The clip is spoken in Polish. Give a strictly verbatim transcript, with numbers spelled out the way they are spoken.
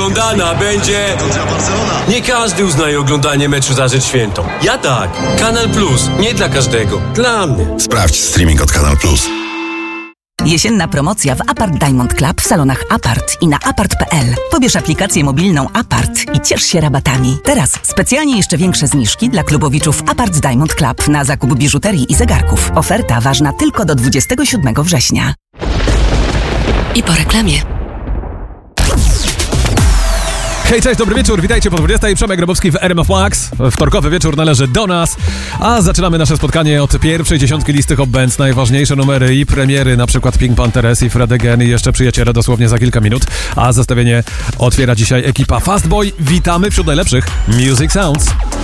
oglądana będzie... Nie każdy uznaje oglądanie meczu za rzecz świętą. Ja tak. Kanal Plus. Nie dla każdego. Dla mnie. Sprawdź streaming od Kanal Plus. Jesienna promocja w Apart Diamond Club w salonach Apart i na apart kropka p l. Pobierz aplikację mobilną Apart i ciesz się rabatami. Teraz specjalnie jeszcze większe zniżki dla klubowiczów Apart Diamond Club na zakup biżuterii i zegarków. Oferta ważna tylko do dwudziestego siódmego września. I po reklamie. Hej, cześć, dobry wieczór, witajcie po dwudziestej. Przemek Grabowski w R M F Max. Wtorkowy wieczór należy do nas, a zaczynamy nasze spotkanie od pierwszej dziesiątki listy Hot Bands. Najważniejsze numery i premiery, na przykład Pink Panthers i Fred Again i jeszcze przyjaciele dosłownie za kilka minut. A zestawienie otwiera dzisiaj ekipa Fastboy. Witamy wśród najlepszych Music Sounds.